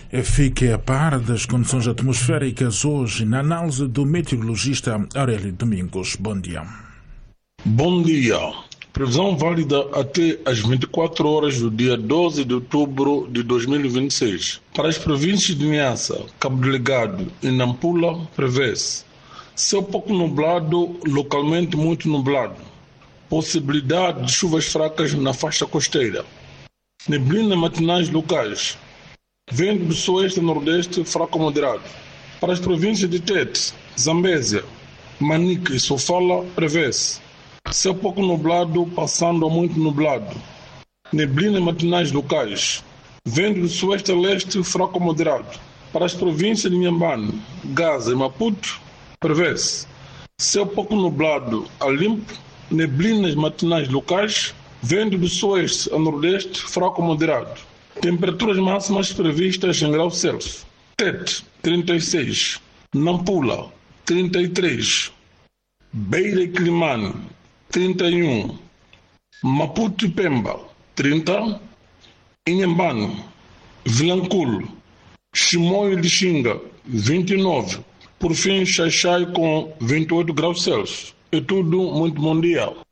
Fique a par das condições atmosféricas hoje na análise do meteorologista Aurélio Domingos. Bom dia. Bom dia. Previsão válida até às 24 horas do dia 12 de outubro de 2026. Para as províncias de Niassa, Cabo Delgado e Nampula, prevê-se céu pouco nublado, localmente muito nublado. Possibilidade de chuvas fracas na faixa costeira. Neblina matinais locais. Vento do sueste a nordeste fraco a moderado. Para as províncias de Tete, Zambésia, Manica e Sofala, prevê-se céu pouco nublado, passando a muito nublado. Neblina matinais locais. Vento do sueste a leste fraco a moderado. Para as províncias de Inhambane, Gaza e Maputo, prevê-se céu pouco nublado a limpo. Neblinas matinais locais. Vento do sueste a nordeste fraco a moderado. Temperaturas máximas previstas em graus Celsius. Tete, 36. Nampula, 33. Beira e Climane, 31. Maputo e Pemba, 30. Inhambane, Vilanculo, Chimoio e Lixinga, 29. Por fim, Xaixai com 28 graus Celsius. É tudo, muito bom dia.